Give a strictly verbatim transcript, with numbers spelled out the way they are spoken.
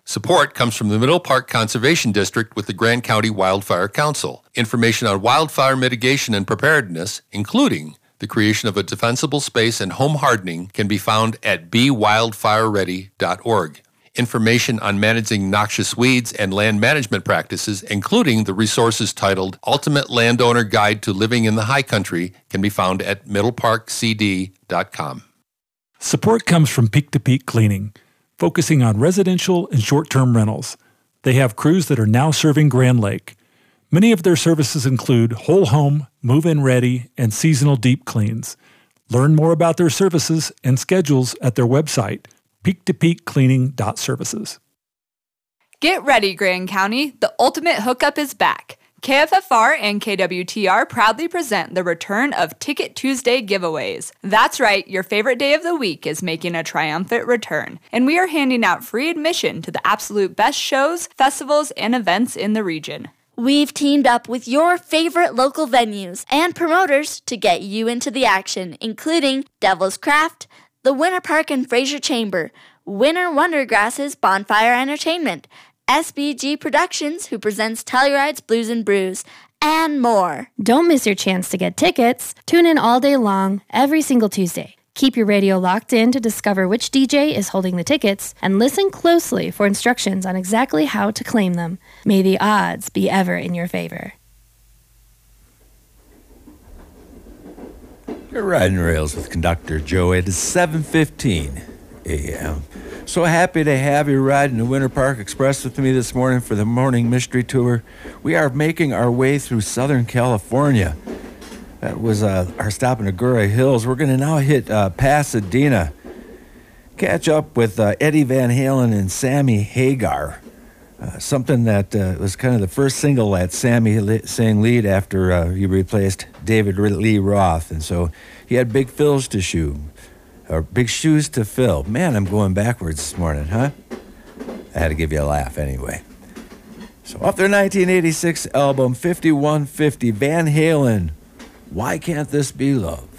Support comes from the Middle Park Conservation District with the Grand County Wildfire Council. Information on wildfire mitigation and preparedness, including the creation of a defensible space and home hardening, can be found at be wildfire ready dot org. Information on managing noxious weeds and land management practices, including the resources titled Ultimate Landowner Guide to Living in the High Country, can be found at middle park c d dot com. Support comes from Peak to Peak Cleaning, focusing on residential and short-term rentals. They have crews that are now serving Grand Lake. Many of their services include whole home, move-in ready, and seasonal deep cleans. Learn more about their services and schedules at their website, peak to peak cleaning dot services. Get ready, Grand County. The ultimate hookup is back. K F F R and K W T R proudly present the return of Ticket Tuesday giveaways. That's right, your favorite day of the week is making a triumphant return, and we are handing out free admission to the absolute best shows, festivals, and events in the region. We've teamed up with your favorite local venues and promoters to get you into the action, including Devil's Craft, the Winter Park and Fraser Chamber, Winter Wondergrass's Bonfire Entertainment, S B G Productions, who presents Telluride's Blues and Brews, and more. Don't miss your chance to get tickets. Tune in all day long, every single Tuesday. Keep your radio locked in to discover which D J is holding the tickets, and listen closely for instructions on exactly how to claim them. May the odds be ever in your favor. You're riding rails with Conductor Joe. It is seven fifteen a.m. So happy to have you riding the Winter Park Express with me this morning for the morning mystery tour. We are making our way through Southern California. That was uh, our stop in Agoura Hills. We're going to now hit uh, Pasadena. Catch up with uh, Eddie Van Halen and Sammy Hagar. Uh, something that uh, was kind of the first single that Sammy li- sang lead after uh, he replaced David Lee Roth. And so he had big fills to shoe, or big shoes to fill. Man, I'm going backwards this morning, huh? I had to give you a laugh anyway. So off their nineteen eighty-six album, fifty-one fifty, Van Halen, Why Can't This Be Love?